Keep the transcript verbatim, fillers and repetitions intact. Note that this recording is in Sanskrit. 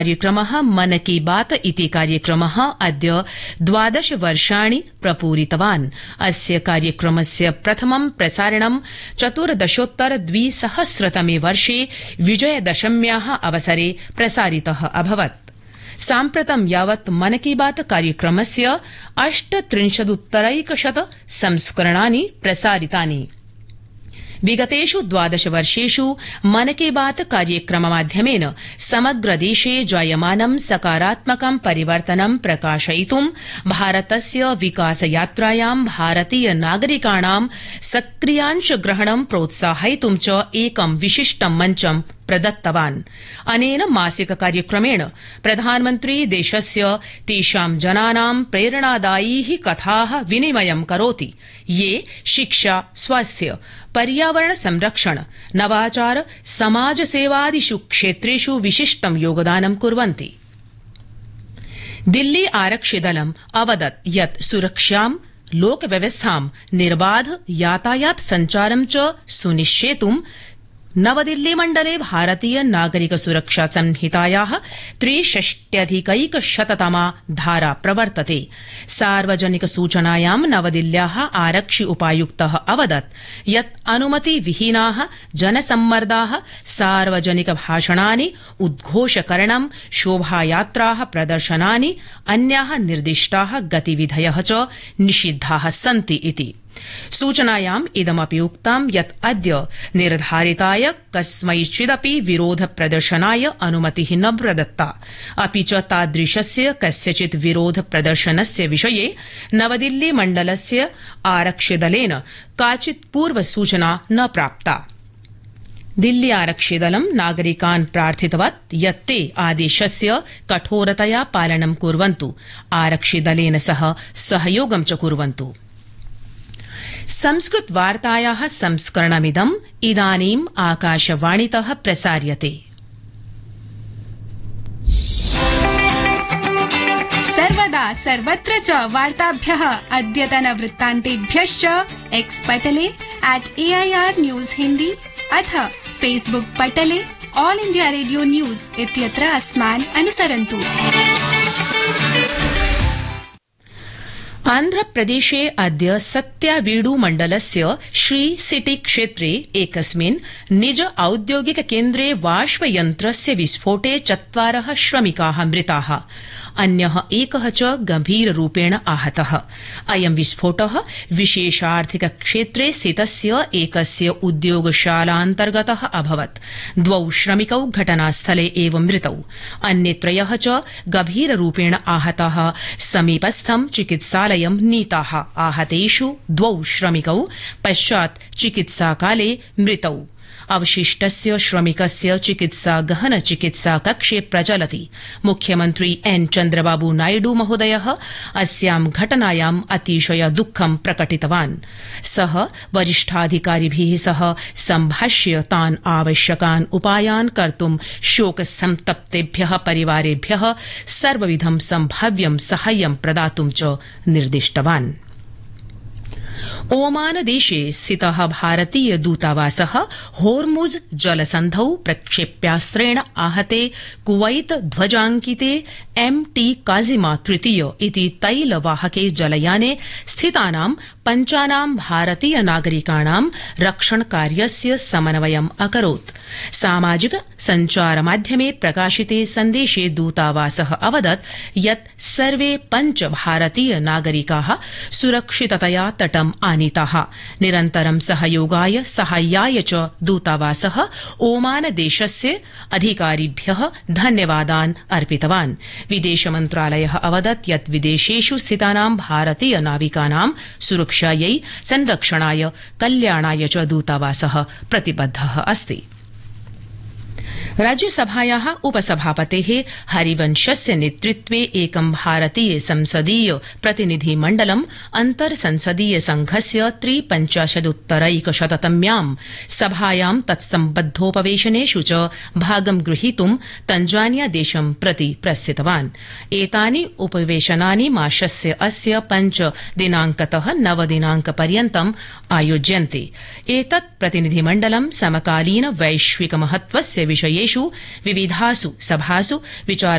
कार्यक्रमः मन की बात इति कार्यक्रमः अद्य द्वादश वर्षाणि प्रपूरितवान्। अस्य कार्यक्रमस्य प्रथमं प्रसारणं चतुर्दशोत्तर द्विसहस्रतमे वर्षे विजयदशम्याः अवसरे प्रसारितः अभवत्। साम्प्रतं यावत् मन की बात कार्यक्रमस्य अष्टत्रिंशदुत्तरैकशत संस्करणानि प्रसारितानि। विगतेषु द्वादश वर्षेषु मन की बात कार्यक्रममाध्यमेन समग्र देशे जायमानं सकारात्मकं परिवर्तनं प्रकाशयितुं भारतस्य विकासयात्रायां भारतीय नागरिकाणां सक्रियांशग्रहणं प्रोत्साहयितुं च एकं विशिष्टं मञ्चं प्रदत्तवान्। अनेन मासिक कार्यक्रमेण प्रधानमन्त्री देशस्य तेषां जनानां प्रेरणादायीः कथाः विनिमयं करोति, ये शिक्षा, स्वास्थ्य, पर्यावरण संरक्षण, नवाचार, समाजसेवादिषु क्षेत्रेषु विशिष्टं योगदानं कुर्वन्ति। दिल्ली आरक्षिदलम् अवदत् यत् सुरक्षां, लोकव्यवस्थां, निर्बाध यातायात सञ्चारं च सुनिश्चेतुं नवदिल्ली मण्डले भारतीय नागरिक सुरक्षा संहितायाः त्रिषष्ट्यधिकैकशततमा धारा प्रवर्तते। सार्वजनिक सूचनायां नवदिल्ल्याः आरक्षि उपायुक्तः अवदत् यत् अनुमतिविहीनाः जनसम्मर्दाः, सार्वजनिक भाषणानि, उद्घोषकरणं, शोभायात्राः, प्रदर्शनानि, अन्याः निर्दिष्टाः गतिविधयः च निषिद्धाः सन्ति इति। सूचनायाम् इदमपि उक्तं यत् अद्य निर्धारिताय कस्मैचिदपि विरोध प्रदर्शनाय अनुमतिः न प्रदत्ता, अपि च तादृशस्य कस्यचित् विरोध प्रदर्शनस्य विषये नवदिल्ली मण्डलस्य आरक्षिदलेन काचित् पूर्वसूचना न प्राप्ता। दिल्ली आरक्षिदलं नागरिकान् प्रार्थितवत् यत् ते आदेशस्य कठोरतया पालनं कुर्वन्तु, आरक्षिदलेन सह सहयोगं च कुर्वन्तु। संस्कृत वार्तायाः संस्करणमिदम् इदानीम् आकाशवाणीतः प्रसार्यते। सर्वदा सर्वत्र च वार्ताभ्यः अद्यतनवृत्तान्तेभ्यश्च X Patle at A I R news Hindi अथ फेसबुक पटले ऑल इंडिया रेडियो न्यूज़ इत्यत्र अस्मान् अनुसरन्तु। आन्ध्रप्रदेशे अद्य सत्यावीडु मण्डलस्य श्री सिटी क्षेत्रे एकस्मिन् निज औद्योगिक केन्द्रे बाष्पयन्त्रस्य विस्फोटे चत्वारः श्रमिकाः मृताः, अन्यः एकः च गंभीररूपेण आहतः। अयं विस्फोटः विशेषार्थिक क्षेत्रे स्थितस्य एकस्य उद्योगशालान्तर्गतः अभवत्। द्वौ श्रमिकौ घटनास्थले एव मृतौ, अन्ये त्रयः च गंभीररूपेण आहताः समीपस्थं चिकित्सालयं नीताः। आहतेषु द्वौ श्रमिकौ पश्चात् चिकित्साकाले मृतौ। अवशिष्टस्य श्रमिकस्य चिकित्सा गहन चिकित्सा कक्षे प्रचलति। मुख्यमन्त्री एन चन्द्रबाबू नायडू महोदयः अस्यां घटनायाम् अतिशय दुःखं प्रकटितवान्। सः वरिष्ठाधिकारिभिः सह सम्भाष्य तान् आवश्यकान् उपायान् कर्तुं शोकसन्तप्तेभ्यः परिवारेभ्यः सर्वविधं सम्भाव्यं साहाय्यं प्रदातुं च निर्दिष्टवान्। ओमान देशे स्थितः भारतीय दूतावासः होर्मुज जलसन्धौ प्रक्षेप्यास्त्रेण आहते कुवैत ध्वजांकिते एम टी काजिमा तृतीय इति तैलवाहके जलयाने स्थितानां पञ्चानां भारतीय नागरिकाणां रक्षणकार्यस्य समन्वयम् अकरोत्। सामाजिक सञ्चारमाध्यमे प्रकाशिते सन्देशे दूतावासः अवदत् यत् सर्वे पञ्च भारतीय नागरिकाः सुरक्षिततया तटम् आनीताः। निरन्तरं सहयोगाय साहाय्याय च दूतावासः ओमान देशस्य अधिकारिभ्यः धन्यवादान् अर्पितवान्। विदेशमन्त्रालयः अवदत् यत् विदेशेषु स्थितानां भारतीय नाविकानां सुरक्षायै, संरक्षणाय, कल्याणाय च दूतावासः प्रतिबद्धः अस्ति। राज्यसभायाः उपसभापतेः हरिवंशस्य नेतृत्वे एकं भारतीय संसदीय प्रतिनिधिमण्डलम् अन्तर्संसदीय संघस्य त्रिपञ्चाशदुत्तरैकशततम्यां सभायां तत्सम्बद्धोपवेशनेषु च भागं गृहीतुं तंजानिया देशं प्रति प्रस्थितवान्। एतानि उपवेशनानि मासस्य अस्य पञ्च दिनांकतः नव दिनांकपर्यन्तम् आयोज्यन्ते। एतत् प्रतिनिधिमण्डलं समकालीन वैश्विक महत्वस्य विषयेषु देशेषु विविधासु सभासु विचार